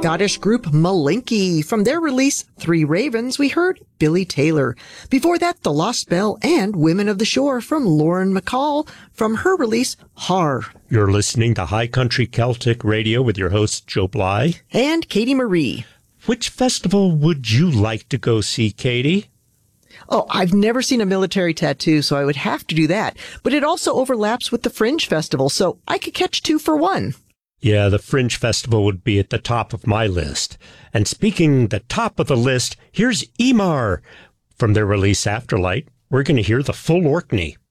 Scottish group Malinky. From their release, Three Ravens, we heard Billy Taylor. Before that, The Lost Bell and Women of the Shore from Lauren McCall. From her release, Har. You're listening to High Country Celtic Radio with your hosts, Joe Bly and Katie Marie. Which festival would you like to go see, Katie? Oh, I've never seen a military tattoo, so I would have to do that. But it also overlaps with the Fringe Festival, so I could catch 2 for 1. Yeah, the Fringe Festival would be at the top of my list. And speaking the top of the list, here's Emar. From their release Afterlight, we're going to hear the full Orkney.